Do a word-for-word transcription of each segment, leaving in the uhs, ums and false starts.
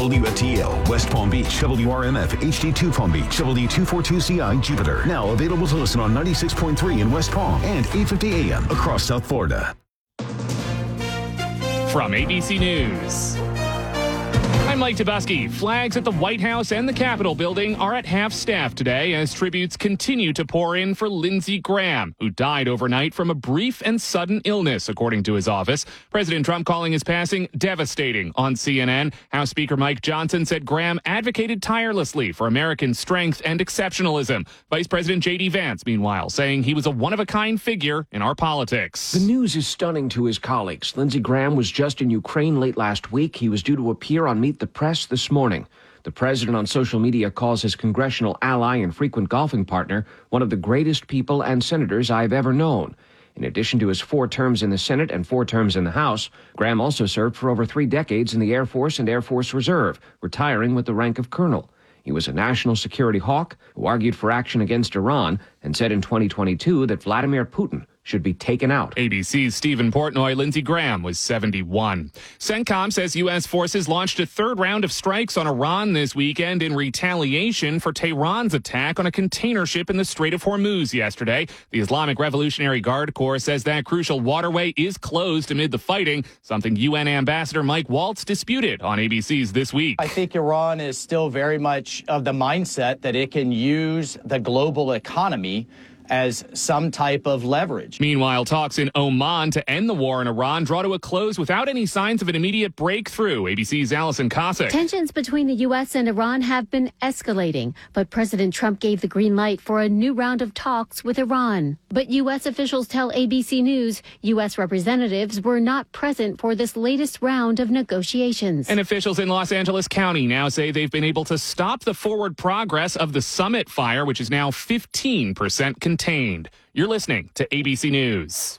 W F T L, West Palm Beach, W R M F, H D two Palm Beach, W two forty-two C I, Jupiter. Now available to listen on ninety-six point three in West Palm and eight fifty A M across South Florida. From A B C News, I'm Mike Tobuski. Flags at the White House and the Capitol building are at half staff today as tributes continue to pour in for Lindsey Graham, who died overnight from a brief and sudden illness, according to his office. President Trump calling his passing devastating on C N N. House Speaker Mike Johnson said Graham advocated tirelessly for American strength and exceptionalism. Vice President J D Vance, meanwhile, saying he was a one-of-a-kind figure in our politics. The news is stunning to his colleagues. Lindsey Graham was just in Ukraine late last week. He was due to appear on Meet the Press this morning. The president on social media calls his congressional ally and frequent golfing partner one of the greatest people and senators I've ever known. In addition to his four terms in the Senate and four terms in the House, Graham also served for over three decades in the Air Force and Air Force Reserve, retiring with the rank of colonel. He was a national security hawk who argued for action against Iran and said in twenty twenty-two that Vladimir Putin should be taken out. A B C's Stephen Portnoy. Lindsey Graham was seventy-one. CENTCOM says U S forces launched a third round of strikes on Iran this weekend in retaliation for Tehran's attack on a container ship in the Strait of Hormuz yesterday. The Islamic Revolutionary Guard Corps says that crucial waterway is closed amid the fighting, something U N Ambassador Mike Waltz disputed on A B C's This Week. I think Iran is still very much of the mindset that it can use the global economy as some type of leverage. Meanwhile, talks in Oman to end the war in Iran draw to a close without any signs of an immediate breakthrough. A B C's Allison Cossack. Tensions between the U S and Iran have been escalating, but President Trump gave the green light for a new round of talks with Iran. But U S officials tell A B C News U S representatives were not present for this latest round of negotiations. And officials in Los Angeles County now say they've been able to stop the forward progress of the Summit fire, which is now fifteen percent contained. You're listening to A B C News.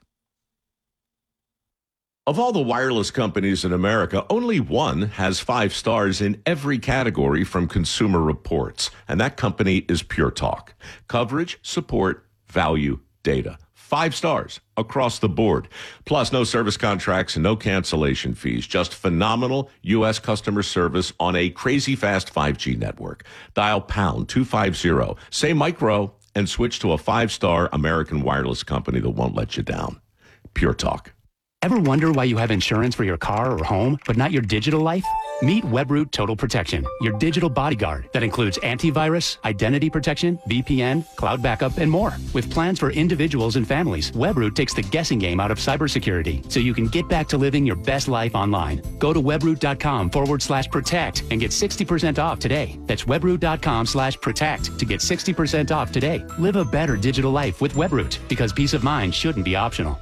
Of all the wireless companies in America, only one has five stars in every category from Consumer Reports, and that company is Pure Talk. Coverage, support, value, data. Five stars across the board. Plus, no service contracts and no cancellation fees. Just phenomenal U S customer service on a crazy fast five G network. Dial pound two fifty, say micro, and switch to a five-star American wireless company that won't let you down. Pure Talk. Ever wonder why you have insurance for your car or home, but not your digital life? Meet Webroot Total Protection, your digital bodyguard that includes antivirus, identity protection, V P N, cloud backup, and more. With plans for individuals and families, Webroot takes the guessing game out of cybersecurity so you can get back to living your best life online. Go to webroot.com forward slash protect and get sixty percent off today. That's webroot.com slash protect to get sixty percent off today. Live a better digital life with Webroot, because peace of mind shouldn't be optional.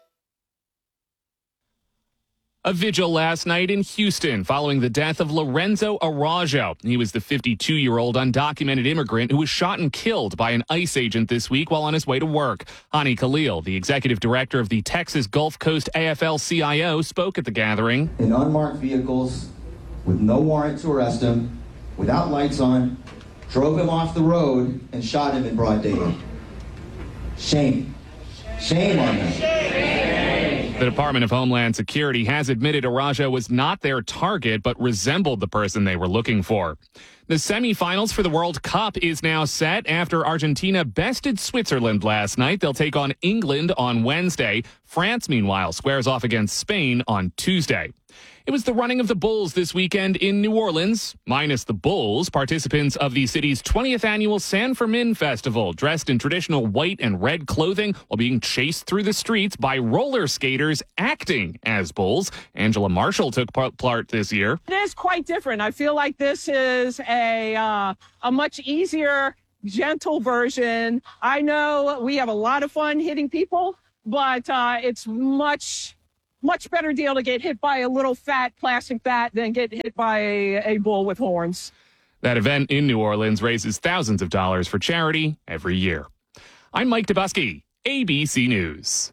A vigil last night in Houston following the death of Lorenzo Araujo. He was the fifty-two-year-old undocumented immigrant who was shot and killed by an ICE agent this week while on his way to work. Hani Khalil, the executive director of the Texas Gulf Coast A F L C I O, spoke at the gathering. In unmarked vehicles, with no warrant to arrest him, without lights on, drove him off the road and shot him in broad daylight. Shame. Shame on them. The Department of Homeland Security has admitted Araujo was not their target, but resembled the person they were looking for. The semifinals for the World Cup is now set after Argentina bested Switzerland last night. They'll take on England on Wednesday. France, meanwhile, squares off against Spain on Tuesday. It was the running of the bulls this weekend in New Orleans. Minus the bulls, participants of the city's twentieth annual San Fermin Festival, dressed in traditional white and red clothing while being chased through the streets by roller skaters acting as bulls. Angela Marshall took part this year. It is quite different. I feel like this is a uh, a much easier, gentle version. I know we have a lot of fun hitting people, but uh, it's much... Much better deal to get hit by a little fat plastic bat than get hit by a, a bull with horns. That event in New Orleans raises thousands of dollars for charity every year. I'm Mike Tobuski, A B C News.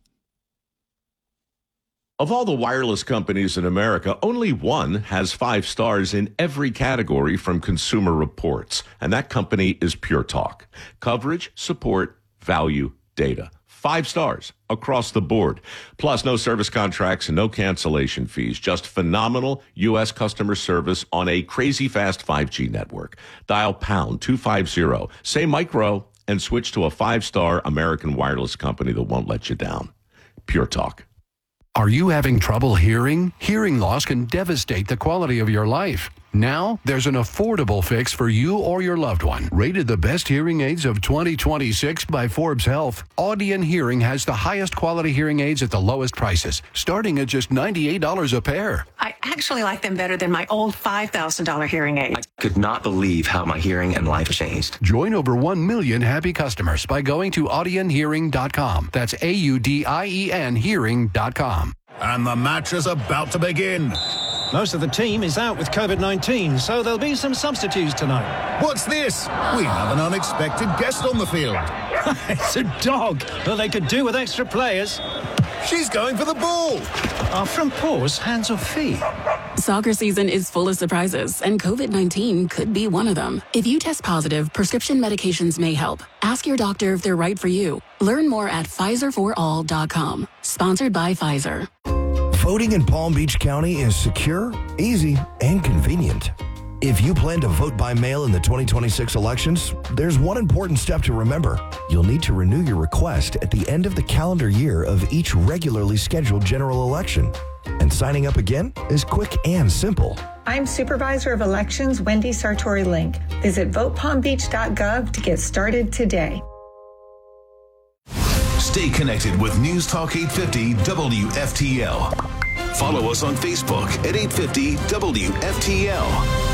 Of all the wireless companies in America, only one has five stars in every category from Consumer Reports, and that company is Pure Talk. Coverage, support, value, data. Five stars across the board. Plus, no service contracts and no cancellation fees. Just phenomenal U S customer service on a crazy fast five G network. Dial pound two fifty, say micro, and switch to a five-star American wireless company that won't let you down. Pure Talk. Are you having trouble hearing? Hearing loss can devastate the quality of your life. Now, there's an affordable fix for you or your loved one. Rated the best hearing aids of twenty twenty-six by Forbes Health, Audion Hearing has the highest quality hearing aids at the lowest prices, starting at just ninety-eight dollars a pair. I actually like them better than my old five thousand dollars hearing aid. I could not believe how my hearing and life changed. Join over one million happy customers by going to audion hearing dot com. That's A U D I E N hearing dot com. And the match is about to begin. Most of the team is out with COVID nineteen, so there'll be some substitutes tonight. What's this? We have an unexpected guest on the field. It's a dog. Well, they could do with extra players. She's going for the ball. Are front paws hands or feet? Soccer season is full of surprises, and COVID nineteen could be one of them. If you test positive, prescription medications may help. Ask your doctor if they're right for you. Learn more at Pfizer for all dot com. Sponsored by Pfizer. Voting in Palm Beach County is secure, easy, and convenient. If you plan to vote by mail in the twenty twenty-six elections, there's one important step to remember. You'll need to renew your request at the end of the calendar year of each regularly scheduled general election. And signing up again is quick and simple. I'm Supervisor of Elections Wendy Sartori Link. Visit vote palm beach dot gov to get started today. Stay connected with News Talk eight fifty W F T L. Follow us on Facebook at eight fifty W F T L.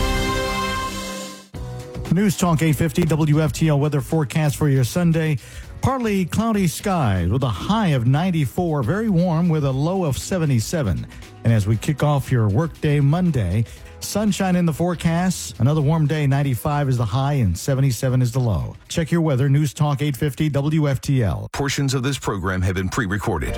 News Talk eight fifty W F T L weather forecast for your Sunday. Partly cloudy skies with a high of ninety-four, very warm with a low of seventy-seven. And as we kick off your workday Monday, sunshine in the forecast. Another warm day, ninety-five is the high and seventy-seven is the low. Check your weather, News Talk eight fifty W F T L. Portions of this program have been pre-recorded.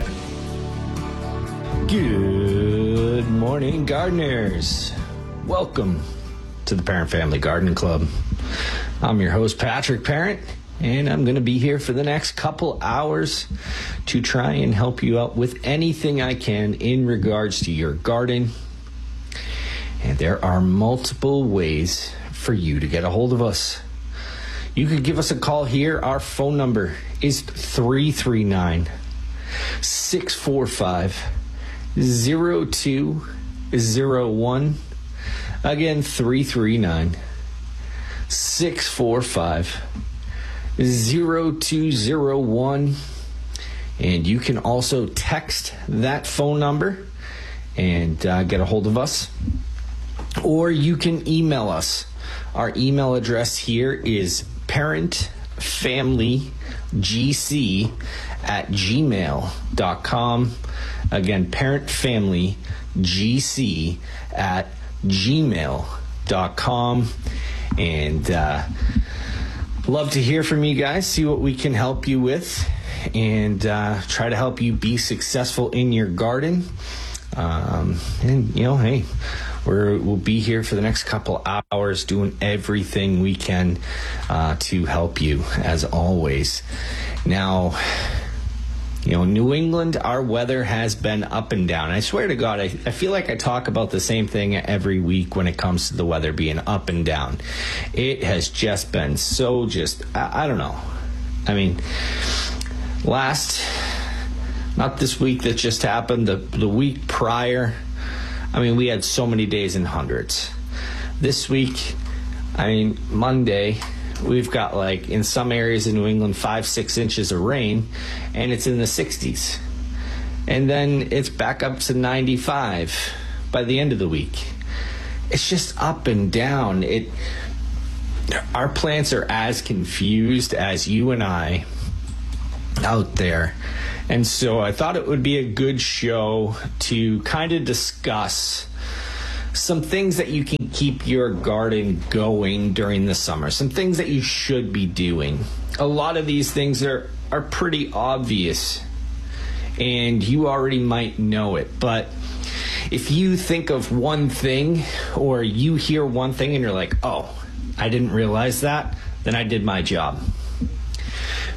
Good morning, gardeners. Welcome to the Parent Family Garden Club. I'm your host, Patrick Parent, and I'm going to be here for the next couple hours to try and help you out with anything I can in regards to your garden. And there are multiple ways for you to get a hold of us. You could give us a call here. Our phone number is three three nine, six four five, zero two zero one. Again, three three nine, six four five, zero two zero one. And you can also text that phone number and uh, get a hold of us. Or you can email us. Our email address here is parentfamilygc at gmail dot com. Again, parentfamilygc at gmail dot com. And uh, love to hear from you guys, see what we can help you with, and uh, try to help you be successful in your garden. Um, and, you know, hey, we're, we'll be here for the next couple hours doing everything we can uh, to help you, as always. Now, you know, New England, our weather has been up and down. I swear to God, I, I feel like I talk about the same thing every week when it comes to the weather being up and down. It has just been so just, I, I don't know. I mean, last, not this week that just happened, the, the week prior, I mean, we had so many days in hundreds. This week, I mean, Monday, we've got, like, in some areas in New England, five, six inches of rain, and it's in the sixties. And then it's back up to ninety-five by the end of the week. It's just up and down. It, our plants are as confused as you and I out there. And so I thought it would be a good show to kind of discuss some things that you can keep your garden going during the summer, some things that you should be doing. A lot of these things are, are pretty obvious, and you already might know it. But if you think of one thing, or you hear one thing and you're like, oh, I didn't realize that, then I did my job.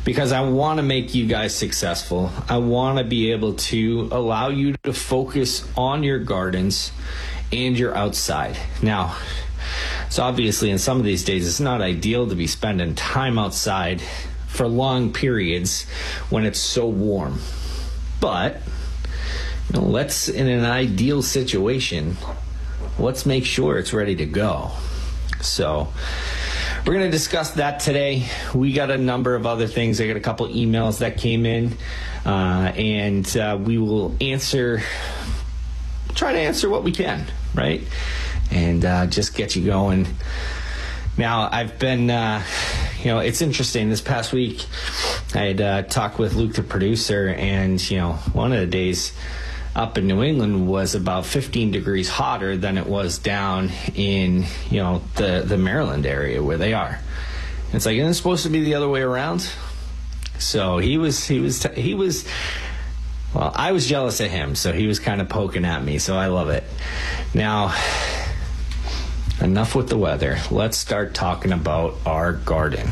because I want to make you guys successful. I want to be able to allow you to focus on your gardens and your outside. Now, so obviously in some of these days, it's not ideal to be spending time outside for long periods when it's so warm. But you know, let's, in an ideal situation, let's make sure it's ready to go. So we're going to discuss that today. We got a number of other things. I got a couple emails that came in, uh, and uh, we will answer, try to answer what we can, right? And uh, just get you going. Now, I've been, uh, you know, it's interesting. This past week, I had uh, talked with Luke, the producer, and, you know, one of the days up in New England was about fifteen degrees hotter than it was down in, you know, the, the Maryland area where they are. And it's like, isn't it supposed to be the other way around? So he was, he was, t- he was, well, I was jealous of him, so he was kind of poking at me, so I love it. Now, enough with the weather. Let's start talking about our garden.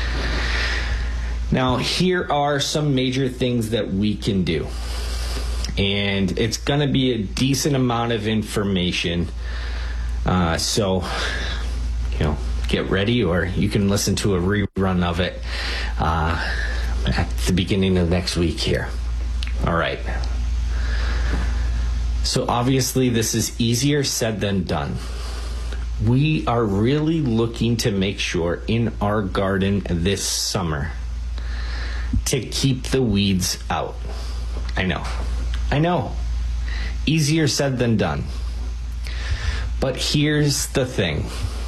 Now, here are some major things that we can do. And it's going to be a decent amount of information. Uh, so, you know, get ready, or you can listen to a rerun of it uh, at the beginning of next week here. All right. So obviously this is easier said than done. We are really looking to make sure in our garden this summer to keep the weeds out. I know. I know. Easier said than done. But here's the thing.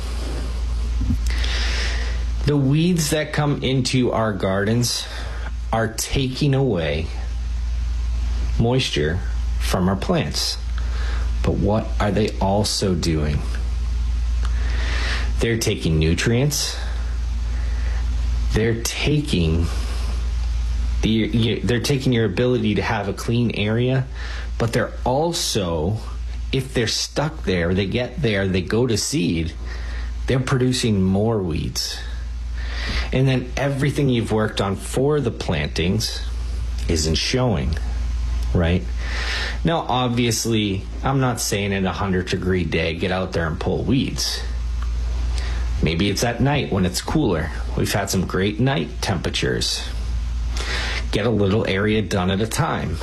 The weeds that come into our gardens are taking away moisture from our plants. But what are they also doing? They're taking nutrients. They're taking the they're taking your ability to have a clean area, but they're also, if they're stuck there, they get there, they go to seed, they're producing more weeds. And then everything you've worked on for the plantings isn't showing, right? Now, obviously, I'm not saying in a one hundred degree day, get out there and pull weeds. Maybe it's at night when it's cooler. We've had some great night temperatures. Get a little area done at a time.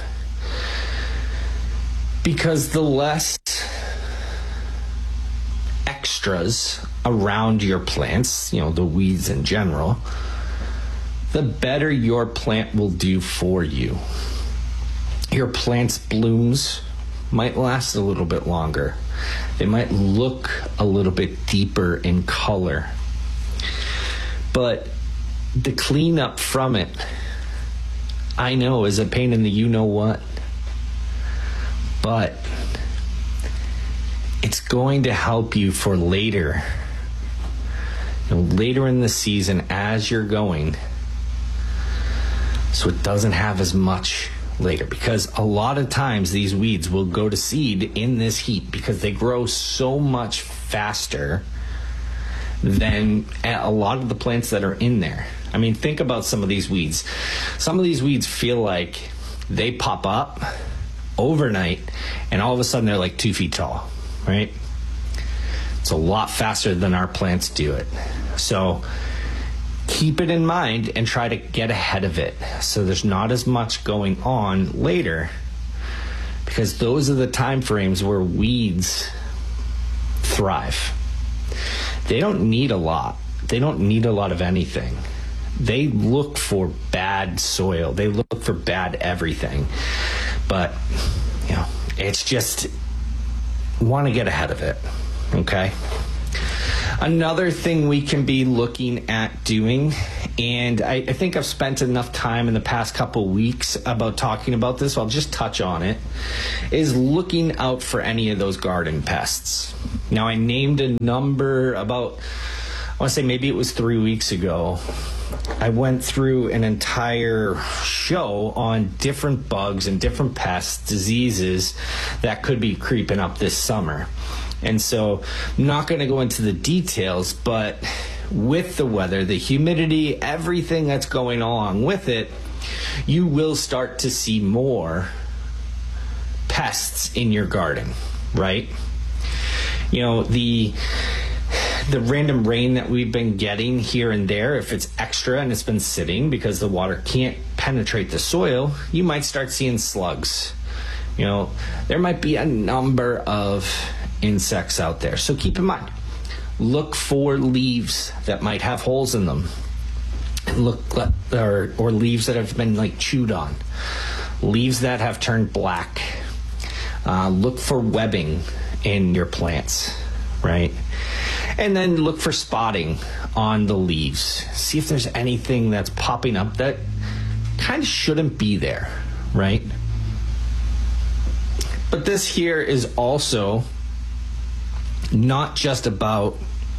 Because the less extras around your plants, you know, the weeds in general, the better your plant will do for you. Your plant's blooms might last a little bit longer. They might look a little bit deeper in color. But the cleanup from it, I know, is a pain in the you-know-what. But it's going to help you for later. You know, later in the season as you're going, so it doesn't have as much later, because a lot of times these weeds will go to seed in this heat because they grow so much faster than a lot of the plants that are in there. I mean, think about some of these weeds. Some of these weeds feel like they pop up overnight and all of a sudden they're like two feet tall, right? It's a lot faster than our plants do it. So keep it in mind and try to get ahead of it so there's not as much going on later, because those are the time frames where weeds thrive. They don't need a lot. They don't need a lot of anything. They look for bad soil. They look for bad everything. But, you know, it's just want to get ahead of it, okay? Another thing we can be looking at doing, and I, I think I've spent enough time in the past couple weeks about talking about this, so I'll just touch on it, is looking out for any of those garden pests. Now, I named a number about, I want to say maybe it was three weeks ago. I went through an entire show on different bugs and different pests, diseases that could be creeping up this summer. And so I'm not going to go into the details, but with the weather, the humidity, everything that's going along with it, you will start to see more pests in your garden, right? You know, the the random rain that we've been getting here and there, if it's extra and it's been sitting because the water can't penetrate the soil, you might start seeing slugs. You know, there might be a number of insects out there. So keep in mind, look for leaves that might have holes in them. Look, or, or leaves that have been like chewed on. Leaves that have turned black. Uh, look for webbing in your plants, right? And then look for spotting on the leaves. See if there's anything that's popping up that kind of shouldn't be there, right? But this here is also not just about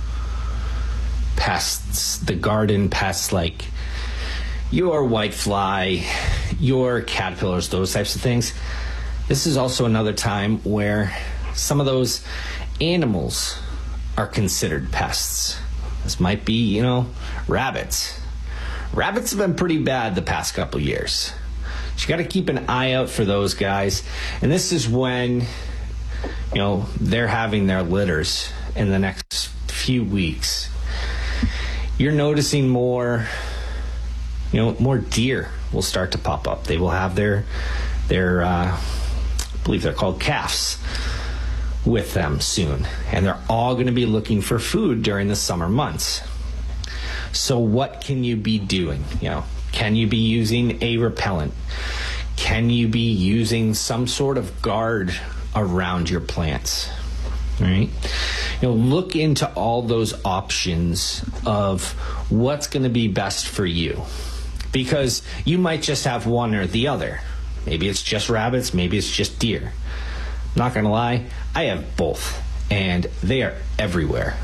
pests, the garden pests like your whitefly, your caterpillars, those types of things. This is also another time where some of those animals are considered pests. This might be, you know, rabbits. Rabbits have been pretty bad the past couple years. So you got to keep an eye out for those guys. And this is when, you know, they're having their litters in the next few weeks. You're noticing more, you know, more deer will start to pop up. They will have their, their, uh, I believe they're called calves, with them soon, and they're all going to be looking for food during the summer months. So what can you be doing? You know, can you be using a repellent? Can you be using some sort of guard around your plants? Right? You know, look into all those options of what's going to be best for you, because you might just have one or the other. Maybe it's just rabbits, maybe it's just deer. Not gonna lie, I have both, and they are everywhere.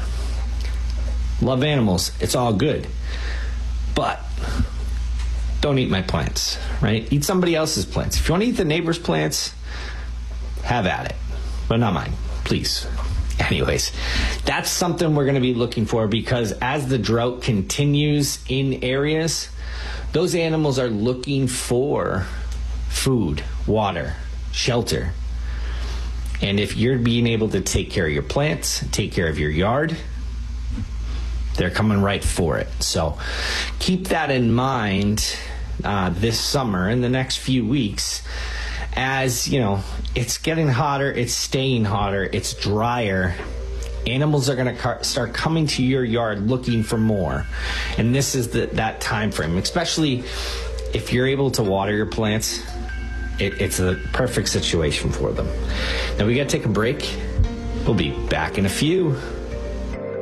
Love animals, it's all good, but don't eat my plants, right? Eat somebody else's plants. If you want to eat the neighbor's plants, have at it, but not mine, please. Anyways, that's something we're gonna be looking for, because as the drought continues in areas, those animals are looking for food, water, shelter. And if you're being able to take care of your plants, take care of your yard, they're coming right for it. So keep that in mind uh, this summer, in the next few weeks, as, you know, it's getting hotter, it's staying hotter, it's drier. Animals are going to car- start coming to your yard looking for more. And this is the, that time frame, especially if you're able to water your plants. It, it's a perfect situation for them. Now we got to take a break. We'll be back in a few.